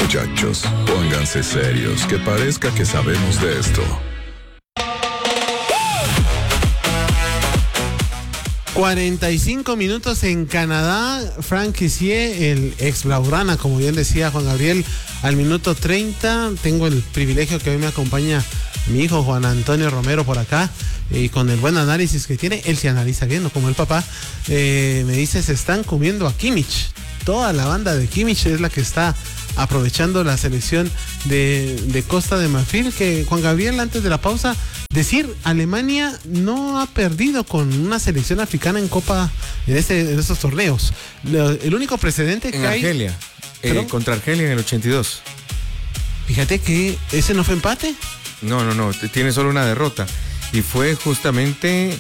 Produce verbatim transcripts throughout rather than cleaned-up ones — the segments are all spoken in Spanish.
Muchachos, pónganse serios, que parezca que sabemos de esto. cuarenta y cinco minutos en Canadá. Frank Kessié, el ex Blaugrana, como bien decía Juan Gabriel, al minuto treinta. Tengo el privilegio que hoy me acompaña mi hijo Juan Antonio Romero por acá, y con el buen análisis que tiene. Él se analiza bien, no como el papá. Eh, me dice, se están comiendo a Kimmich. Toda la banda de Kimmich es la que está aprovechando la selección de, de Costa de Marfil, que Juan Gabriel, antes de la pausa, decir, Alemania no ha perdido con una selección africana en Copa, en, este, en estos torneos. Lo, el único precedente que en hay... Argelia, eh, contra Argelia en el ochenta y dos. Fíjate que ese no fue empate. No, no, no, tiene solo una derrota. Y fue justamente,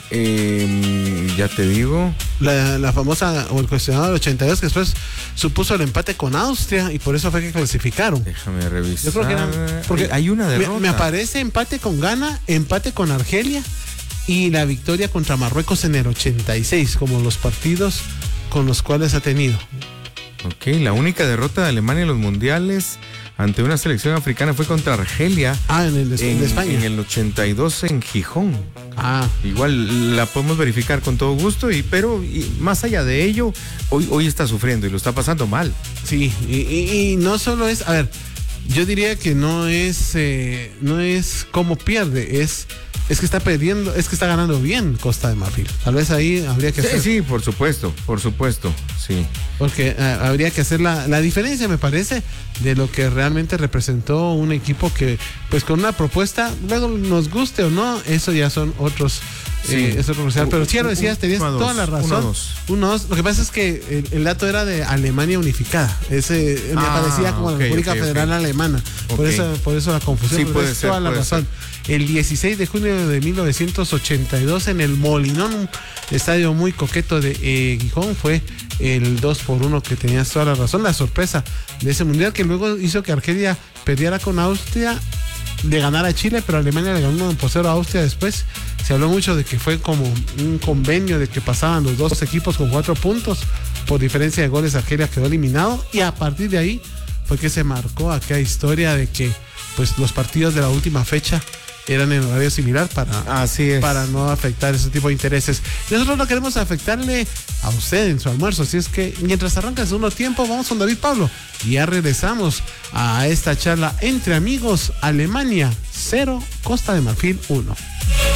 eh, ya te digo... La, la famosa, o el cuestionado del ochenta y dos, que después supuso el empate con Austria, y por eso fue que clasificaron. Déjame revisar. Yo creo que era, porque hay una derrota. Me, me aparece empate con Ghana, empate con Argelia, y la victoria contra Marruecos en el ochenta y seis, como los partidos con los cuales ha tenido. Ok, la única derrota de Alemania en los mundiales ante una selección africana fue contra Argelia. Ah, en el de, en, de España. En el ochenta y dos en Gijón. Ah. Igual la podemos verificar con todo gusto, y pero y más allá de ello, hoy, hoy está sufriendo y lo está pasando mal. Sí, y, y, y no solo es, a ver, yo diría que no es, eh, no es cómo pierde, es... Es que está perdiendo, es que está ganando bien Costa de Marfil. Tal vez ahí habría que hacer. Sí, sí, por supuesto, por supuesto, sí. Porque uh, habría que hacer la, la diferencia, me parece, de lo que realmente representó un equipo que, pues con una propuesta, luego nos guste o no, eso ya son otros. Sí. Eh, eso es comercial, pero sí, ya lo decías, tenías uno, toda dos, la razón. Uno, dos. Uno, dos. Lo que pasa es que el, el dato era de Alemania unificada. Ese ah, me parecía como okay, la República okay, Federal okay. Alemana. Okay. Por eso, por eso la confusión. Sí, puede ser, toda la puede razón. Ser. El dieciséis de junio de mil novecientos ochenta y dos en el Molinón, un estadio muy coqueto de eh, Gijón, fue el dos por uno, que tenías toda la razón. La sorpresa de ese mundial, que luego hizo que Argelia perdiera con Austria, de ganar a Chile, pero Alemania le ganó uno por cero a Austria después. Se habló mucho de que fue como un convenio de que pasaban los dos equipos con cuatro puntos. Por diferencia de goles, Argelia quedó eliminado, y a partir de ahí fue que se marcó aquella historia de que pues los partidos de la última fecha eran en horario similar para, Así es. para no afectar ese tipo de intereses. Nosotros no queremos afectarle a usted en su almuerzo, así es que mientras arranca el segundo tiempo, vamos con David Pablo y ya regresamos a esta charla entre amigos. Alemania cero, Costa de Marfil uno.